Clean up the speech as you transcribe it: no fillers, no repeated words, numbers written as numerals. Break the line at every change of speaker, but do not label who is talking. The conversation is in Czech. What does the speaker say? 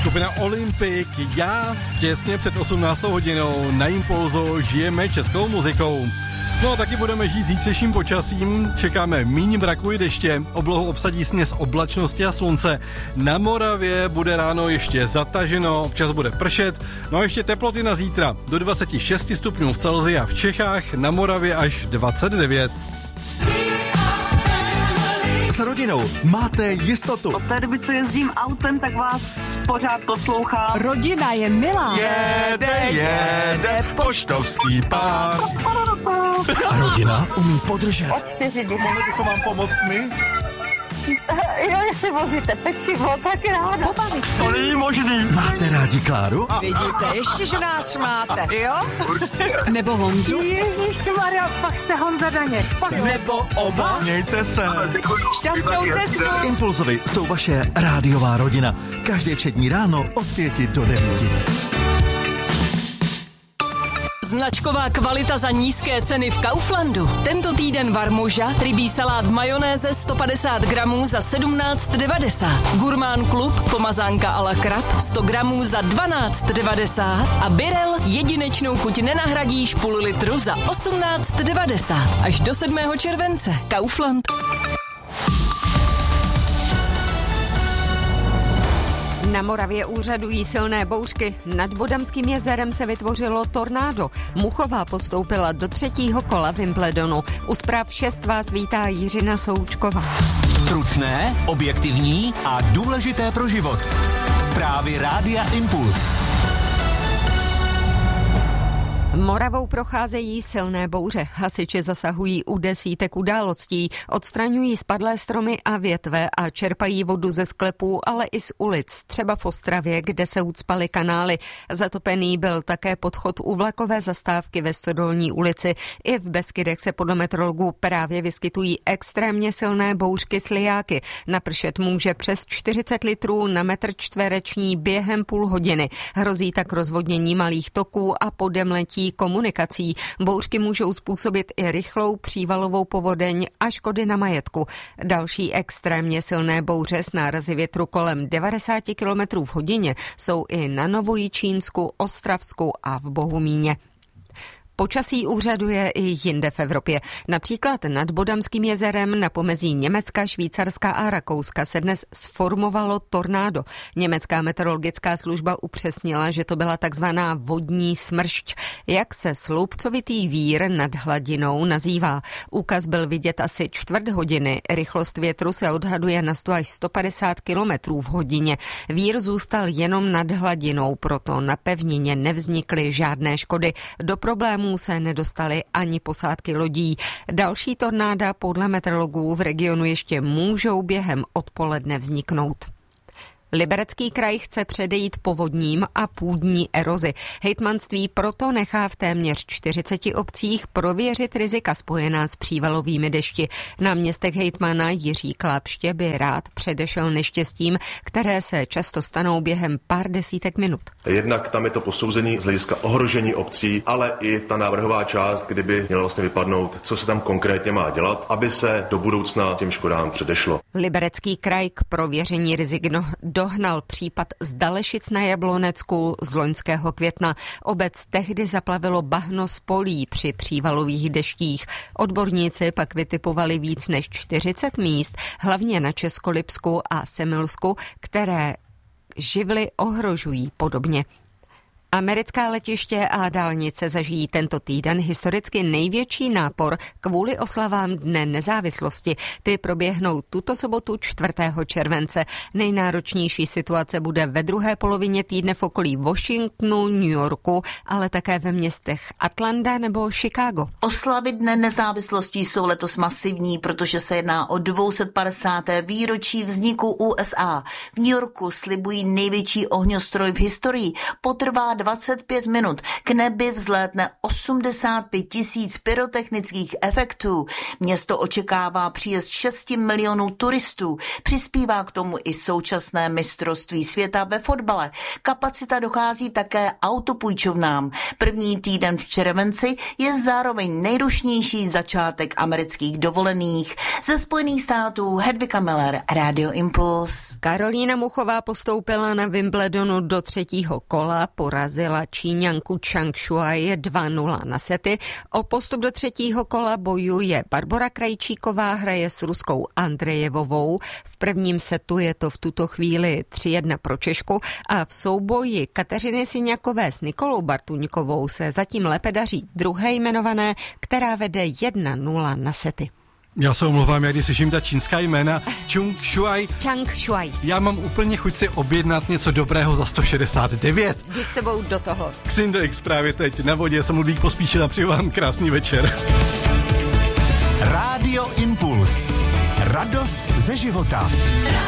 skupina Olympik. Já těsně před 18. hodinou na Impulzu žijeme českou muzikou. No a taky budeme žít zítřejším počasím, čekáme míň mraku i deště, oblohu obsadí směs oblačnosti a slunce. Na Moravě bude ráno ještě zataženo, občas bude pršet, no a ještě teploty na zítra do 26 stupňů v Celzii a v Čechách, na Moravě až 29.
S rodinou máte jistotu.
Od té doby, co jezdím autem, tak vás pořád poslouchám.
Rodina je milá.
Jede poštovský pár. A rodina umí podržet.
Od 4 dny.
Mohli bychom vám pomoct my?
Jo, jestli vozíte pečivo, tak ráda.
Pobavit se.
To není možný.
Máte rádi Kláru?
Vidíte, ještě, že nás máte, jo? Nebo Honzu?
Ježišmarja, pak jste Honza Daněk.
Nebo oba?
Mějte se.
Šťastnou cestu.
Impulzovi jsou vaše rádiová rodina. Každé všední ráno od 5 do 9.
Značková kvalita za nízké ceny v Kauflandu. Tento týden Varmoža, rybí salát v majonéze 150 gramů za 17,90. Gurmán Klub, pomazánka a la krab 100 gramů za 12,90. A Birel, jedinečnou chuť nenahradíš půl litru za 18,90. Až do 7. července. Kaufland.
Na Moravě úřadují silné bouřky. Nad Bodamským jezerem se vytvořilo tornádo. Muchová postoupila do 3. kola Wimbledonu. U zpráv 6 vás vítá Jiřina Součková.
Stručné, objektivní a důležité pro život. Zprávy Rádia Impuls.
Moravou procházejí silné bouře. Hasiči zasahují u desítek událostí, odstraňují spadlé stromy a větve a čerpají vodu ze sklepů, ale i z ulic, třeba v Ostravě, kde se ucpaly kanály. Zatopený byl také podchod u vlakové zastávky ve Stodolní ulici. I v Beskydech se podle meteorologů právě vyskytují extrémně silné bouřky s lijáky. Napršet může přes 40 litrů na metr čtvereční během půl hodiny. Hrozí tak rozvodnění malých toků a podemletí komunikací. Bouřky můžou způsobit i rychlou přívalovou povodeň a škody na majetku. Další extrémně silné bouře s nárazy větru kolem 90 km v hodině jsou i na Novojičínsku, Ostravsku a v Bohumíně. Počasí úřaduje i jinde v Evropě. Například nad Bodamským jezerem na pomezí Německa, Švýcarska a Rakouska se dnes sformovalo tornádo. Německá meteorologická služba upřesnila, že to byla takzvaná vodní smršť, jak se sloupcovitý vír nad hladinou nazývá. Úkaz byl vidět asi čtvrt hodiny. Rychlost větru se odhaduje na 100 až 150 km v hodině. Vír zůstal jenom nad hladinou, proto na pevnině nevznikly žádné škody. Do problémů se nedostaly ani posádky lodí. Další tornáda podle meteorologů v regionu ještě můžou během odpoledne vzniknout. Liberecký kraj chce předejít povodním a půdní erozi. Hejtmanství proto nechá v téměř 40 obcích prověřit rizika spojená s přívalovými dešti. Na městech hejtmana Jiří Klapště by rád předešel neštěstím, které se často stanou během pár desítek minut.
Jednak tam je to posouzení z hlediska ohrožení obcí, ale i ta návrhová část, kdyby měla vlastně vypadnout, co se tam konkrétně má dělat, aby se do budoucna těm škodám předešlo.
Liberecký kraj k prověření rizik dohnal případ z Dalešic na Jablonecku z loňského května. Obec tehdy zaplavilo bahno z polí při přívalových deštích. Odborníci pak vytipovali víc než 40 míst, hlavně na Českolipsku a Semilsku, které živly ohrožují podobně. Americká letiště a dálnice zažijí tento týden historicky největší nápor kvůli oslavám Dne nezávislosti. Ty proběhnou tuto sobotu 4. července. Nejnáročnější situace bude ve druhé polovině týdne v okolí Washingtonu, New Yorku, ale také ve městech Atlanta nebo Chicago.
Oslavy Dne nezávislosti jsou letos masivní, protože se jedná o 250. výročí vzniku USA. V New Yorku slibují největší ohňostroj v historii. Potrvá 25 minut k nebi vzlétne 85 000 pyrotechnických efektů. Město očekává příjezd 6 milionů turistů. Přispívá k tomu i současné mistrovství světa ve fotbale. Kapacita dochází také autopůjčovnám. První týden v červenci je zároveň nejrušnější začátek amerických dovolených. Ze Spojených států Hedvika Miller, Radio Impuls.
Karolína Muchová postoupila na Wimbledonu do 3. kola, porazila Číňanku Zhang Shuai 2-0 na sety. O postup do 3. kola bojuje Barbora Krajčíková, hraje s Ruskou Andrejevovou. V prvním setu je to v tuto chvíli 3-1 pro Češku a v souboji Kateřiny Syňakové s Nikolou Bartuňkovou se zatím lépe daří druhé jmenované, která vede 1-0 na sety.
Já se omlouvám, já když slyším ta čínská jména
Zhang Shuai.
Já mám úplně chuť si objednat něco dobrého za 169.
Jdi s tebou do toho.
Xindrix právě teď na vodě, jsem Ludvík Pospíšil a přeju vám krásný večer.
Rádio Impuls. Radost ze života.